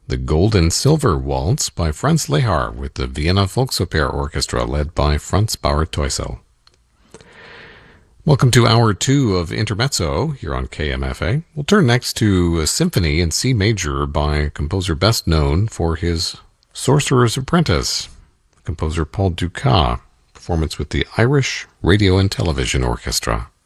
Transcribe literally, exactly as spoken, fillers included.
the Gold and Silver Waltz by Franz Lehar with the Vienna Volksoper Orchestra led by Franz Bauer-Teusel. Welcome to Hour two of Intermezzo here on K M F A. We'll turn next to a symphony in C major by a composer best known for his Sorcerer's Apprentice, composer Paul Dukas, performance with the Irish Radio and Television Orchestra.